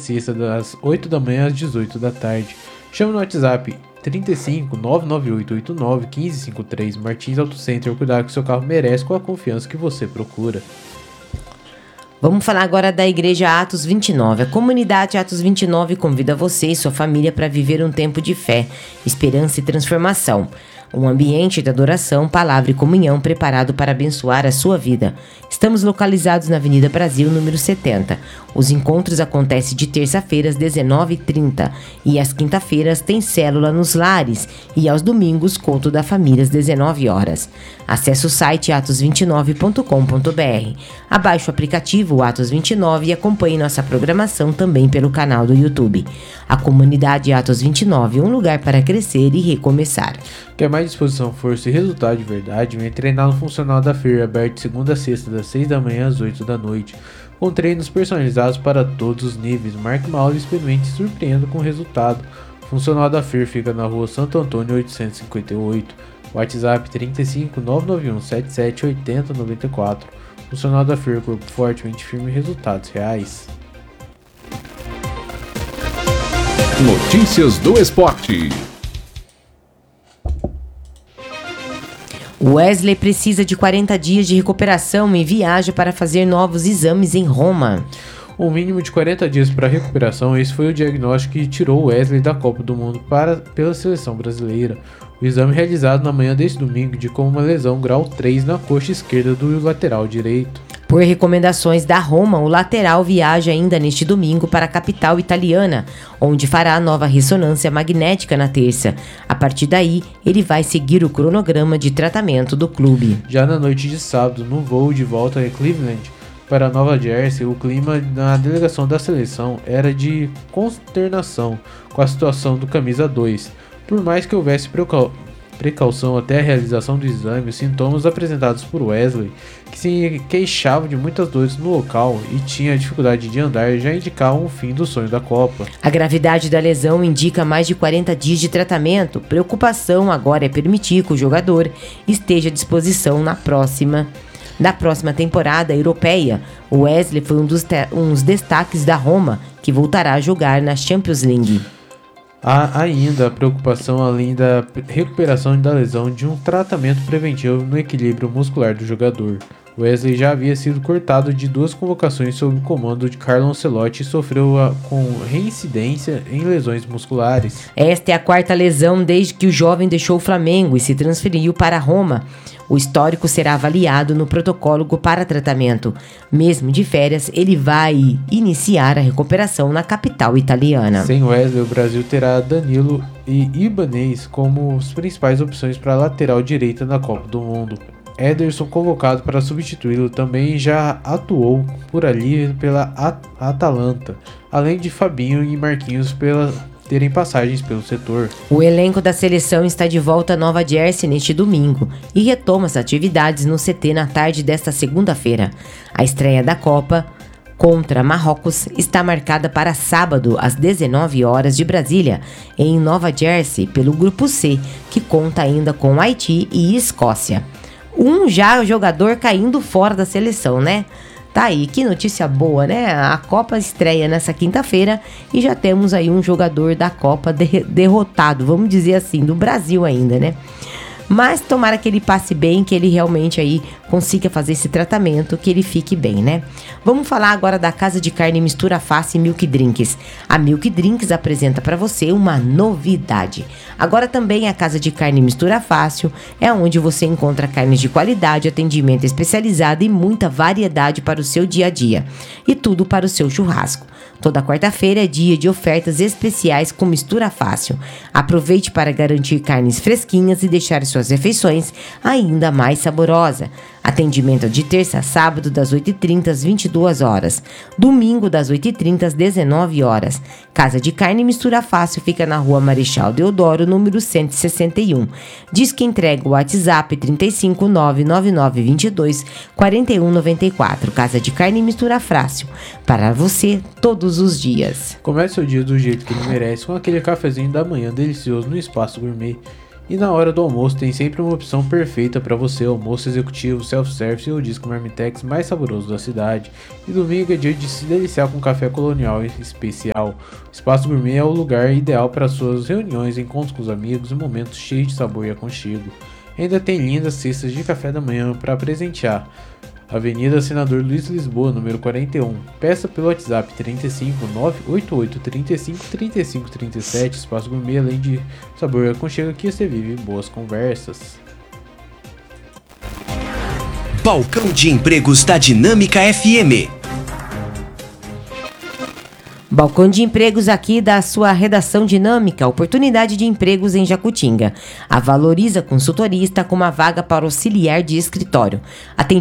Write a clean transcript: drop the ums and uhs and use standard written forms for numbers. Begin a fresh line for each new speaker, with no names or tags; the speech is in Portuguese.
sexta, das 8 da manhã às 18 da tarde. Chama no WhatsApp 35 998 89 1553. Martins Auto Center, cuidar que seu carro merece com a confiança que você procura.
Vamos falar agora da Igreja Atos 29. A comunidade Atos 29 convida você e sua família para viver um tempo de fé, esperança e transformação. Um ambiente de adoração, palavra e comunhão preparado para abençoar a sua vida. Estamos localizados na Avenida Brasil, número 70. Os encontros acontecem de terça-feira às 19h30 e às quinta-feiras tem célula nos lares e aos domingos culto da família às 19 horas. Acesse o site atos29.com.br. Abaixe o aplicativo Atos 29 e acompanhe nossa programação também pelo canal do YouTube. A comunidade Atos 29, um lugar para crescer e recomeçar.
Quer mais disposição, força e resultado de verdade? Vem treinar no Funcional da Feira, aberto de segunda a sexta, das 6 da manhã às 8 da noite. Com treinos personalizados para todos os níveis. Marque uma aula e experimente e surpreenda com o resultado. Funcional da Feira fica na rua Santo Antônio 858. WhatsApp 35 991 77 80 94. Funcional da Feira, corpo forte, mente firme e resultados reais.
Notícias do esporte.
Wesley precisa de 40 dias de recuperação e viaja para fazer novos exames em Roma.
Um mínimo de 40 dias para recuperação, esse foi o diagnóstico que tirou Wesley da Copa do Mundo pela seleção brasileira. O exame realizado na manhã deste domingo indicou uma lesão grau 3 na coxa esquerda do lateral direito.
Por recomendações da Roma, o lateral viaja ainda neste domingo para a capital italiana, onde fará a nova ressonância magnética na terça. A partir daí, ele vai seguir o cronograma de tratamento do clube.
Já na noite de sábado, no voo de volta a Cleveland para Nova Jersey, o clima na delegação da seleção era de consternação com a situação do camisa 2. Por mais que houvesse precaução até a realização do exame, os sintomas apresentados por Wesley, que se queixava de muitas dores no local e tinha dificuldade de andar, já indicavam o fim do sonho da Copa.
A gravidade da lesão indica mais de 40 dias de tratamento. Preocupação agora é permitir que o jogador esteja à disposição na próxima temporada europeia. O Wesley foi um dos destaques da Roma, que voltará a jogar na Champions League.
Há ainda a preocupação, além da recuperação da lesão, de um tratamento preventivo no equilíbrio muscular do jogador. Wesley já havia sido cortado de 2 convocações sob o comando de Carlo Ancelotti e sofreu com reincidência em lesões musculares.
Esta é a 4ª lesão desde que o jovem deixou o Flamengo e se transferiu para Roma. O histórico será avaliado no protocolo para tratamento. Mesmo de férias, ele vai iniciar a recuperação na capital italiana.
Sem Wesley, o Brasil terá Danilo e Ibanez como as principais opções para a lateral direita na Copa do Mundo. Ederson, convocado para substituí-lo, também já atuou por ali pela Atalanta, além de Fabinho e Marquinhos terem passagens pelo setor.
O elenco da seleção está de volta a Nova Jersey neste domingo e retoma as atividades no CT na tarde desta segunda-feira. A estreia da Copa contra Marrocos está marcada para sábado às 19 horas de Brasília, em Nova Jersey, pelo Grupo C, que conta ainda com Haiti e Escócia. Já jogador caindo fora da seleção, né? Tá aí, que notícia boa, né? A Copa estreia nessa quinta-feira e já temos aí um jogador da Copa derrotado, vamos dizer assim, do Brasil ainda, né? Mas tomara que ele passe bem, que ele realmente aí consiga fazer esse tratamento, que ele fique bem, né? Vamos falar agora da Casa de Carne Mistura Fácil Milk Drinks. A Milk Drinks apresenta para você uma novidade. Agora também a Casa de Carne Mistura Fácil é onde você encontra carnes de qualidade, atendimento especializado e muita variedade para o seu dia a dia. E tudo para o seu churrasco. Toda quarta-feira é dia de ofertas especiais com mistura fácil. Aproveite para garantir carnes fresquinhas e deixar suas refeições ainda mais saborosas. Atendimento de terça a sábado das 8h30 às 22 horas. Domingo das 8h30 às 19 horas. Casa de Carne Mistura Fácil fica na rua Marechal Deodoro, número 161. Diz que entrega o WhatsApp 35 999 22 41 94. Casa de Carne Mistura Fácil. Para você todos os dias.
Comece o dia do jeito que ele merece com aquele cafezinho da manhã delicioso no Espaço Gourmet. E na hora do almoço tem sempre uma opção perfeita para você: almoço executivo, self-service ou disco marmitex mais saboroso da cidade. E domingo é dia de se deliciar com café colonial especial. O Espaço Gourmet é o lugar ideal para suas reuniões, encontros com os amigos e momentos cheios de sabor e aconchego. Ainda tem lindas cestas de café da manhã para presentear. Avenida Senador Luiz Lisboa, número 41. Peça pelo WhatsApp 35 988 35 35 37. Espaço Gourmet, além de sabor e aconchego, aqui você vive boas conversas.
Balcão de Empregos da Dinâmica FM.
Balcão de empregos aqui da sua redação dinâmica, oportunidade de empregos em Jacutinga. A Valoriza Consultoria está com uma vaga para auxiliar de escritório.